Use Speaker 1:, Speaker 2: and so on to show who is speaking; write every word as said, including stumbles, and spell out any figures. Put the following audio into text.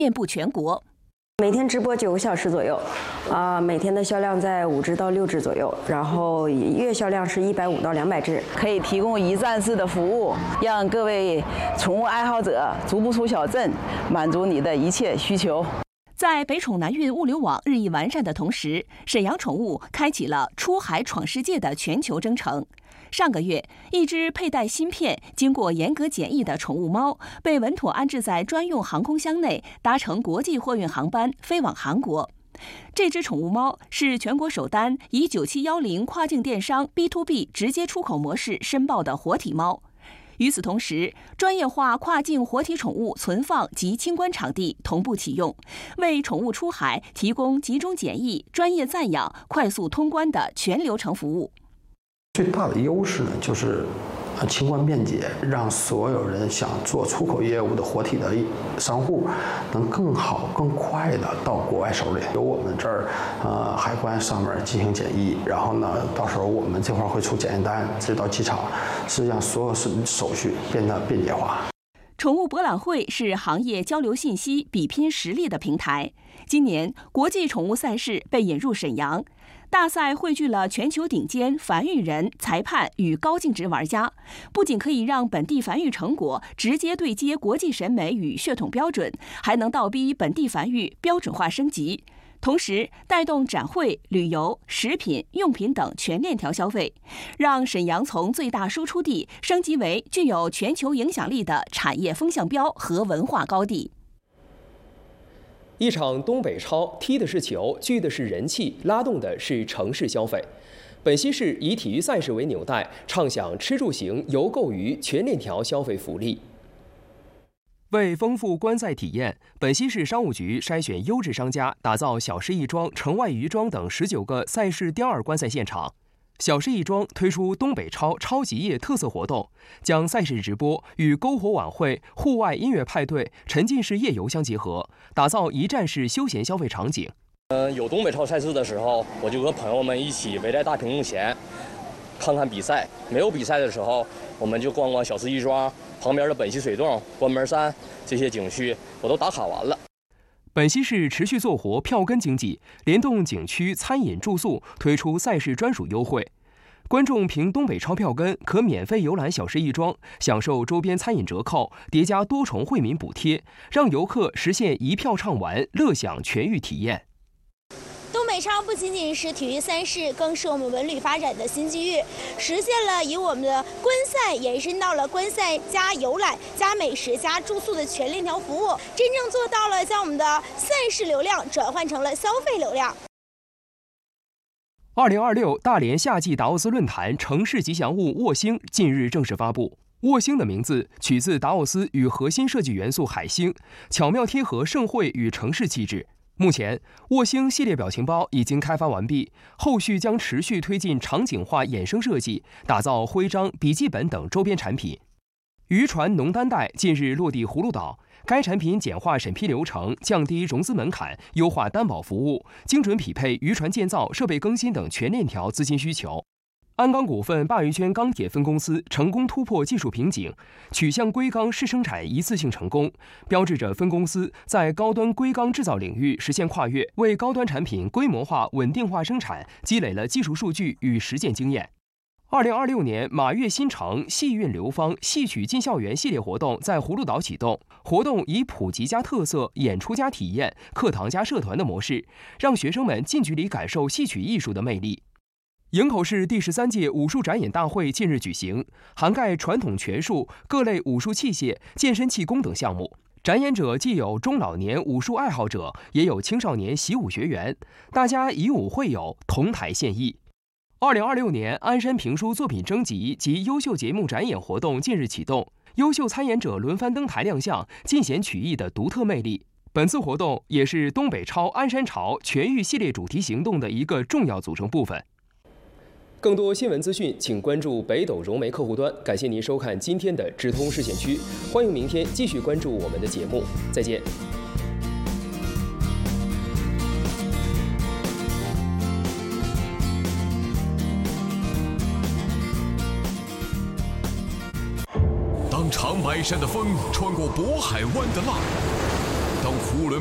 Speaker 1: 遍布全国。
Speaker 2: 每天直播九个小时左右，啊、呃，每天的销量在五只到六只左右，然后月销量是一百五到两百只，
Speaker 3: 可以提供一站式的服务，让各位宠物爱好者足不出小镇，满足你的一切需求。
Speaker 1: 在北宠南运物流网日益完善的同时，沈阳宠物开启了出海闯世界的全球征程。上个月，一只佩戴芯片、经过严格检疫的宠物猫被稳妥安置在专用航空箱内，搭乘国际货运航班飞往韩国。这只宠物猫是全国首单以九七一零跨境电商 B to B 直接出口模式申报的活体猫。与此同时，专业化跨境活体宠物存放及清关场地同步启用，为宠物出海提供集中检疫、专业暂养、快速通关的全流程服务。
Speaker 4: 最大的优势呢，就是清关便捷，让所有人想做出口业务的活体的商户能更好、更快的到国外手里。由我们这儿，呃，海关上面进行检疫，然后呢，到时候我们这块会出检验单，直到机场，实际上所有手续变得便捷化。
Speaker 1: 宠物博览会是行业交流信息、比拼实力的平台。今年，国际宠物赛事被引入沈阳。大赛汇聚了全球顶尖繁育人、裁判与高净值玩家，不仅可以让本地繁育成果直接对接国际审美与血统标准，还能倒逼本地繁育标准化升级，同时带动展会、旅游、食品、用品等全链条消费，让沈阳从最大输出地升级为具有全球影响力的产业风向标和文化高地。
Speaker 5: 一场东北超踢的是球，聚的是人气，拉动的是城市消费。本溪市以体育赛事为纽带，畅享吃住行游购娱全链条消费福利。为丰富观赛体验，本溪市商务局筛选优质商家，打造小市亦庄、城外渔庄等十九个赛事第二观赛现场。小市亦庄推出东北超超级夜特色活动，将赛事直播与篝火晚会、户外音乐派对、沉浸式夜游相结合，打造一站式休闲消费场景。
Speaker 6: 嗯，有东北超赛事的时候，我就和朋友们一起围在大屏幕前看看比赛；没有比赛的时候，我们就逛逛小市亦庄旁边的本溪水洞、关门山这些景区，我都打卡完了。
Speaker 5: 本溪市持续做活票根经济，联动景区、餐饮、住宿，推出赛事专属优惠。观众凭东北超票根可免费游览小市亦庄，享受周边餐饮折扣，叠加多重惠民补贴，让游客实现一票畅玩，乐享全域体验。
Speaker 7: 东北超不仅仅是体育赛事，更是我们文旅发展的新机遇，实现了以我们的观赛延伸到了观赛加游览加美食加住宿的全链条服务，真正做到了将我们的赛事流量转换成了消费流量。
Speaker 5: 二零二六大连夏季达沃斯论坛城市吉祥物沃星近日正式发布。沃星的名字取自达沃斯与核心设计元素海星，巧妙贴合盛会与城市气质。目前，沃星系列表情包已经开发完毕，后续将持续推进场景化衍生设计，打造徽章、笔记本等周边产品。渔船农担袋近日落地葫芦岛，该产品简化审批流程，降低融资门槛，优化担保服务，精准匹配渔船建造、设备更新等全链条资金需求。鞍钢股份鲅鱼圈钢铁分公司成功突破技术瓶颈，取向硅钢试生产一次性成功，标志着分公司在高端硅钢制造领域实现跨越，为高端产品规模化、稳定化生产积累了技术数据与实践经验。二零二六年马跃新城戏韵流芳戏曲进校园系列活动在葫芦岛启动，活动以普及加特色、演出加体验、课堂加社团的模式，让学生们近距离感受戏曲艺术的魅力。营口市第十三届武术展演大会近日举行，涵盖传统拳术、各类武术器械、健身气功等项目。展演者既有中老年武术爱好者，也有青少年习武学员，大家以武会友，同台献艺。二零二六年鞍山评书作品征集及优秀节目展演活动近日启动，优秀参演者轮番登台亮相，尽显曲艺的独特魅力。本次活动也是东北超鞍山潮全域系列主题行动的一个重要组成部分。更多新闻资讯，请关注北斗融媒客户端。感谢您收看今天的直通视线区，欢迎明天继续关注我们的节目，再见。
Speaker 8: 当长白山的风穿过渤海湾的浪， 当湖人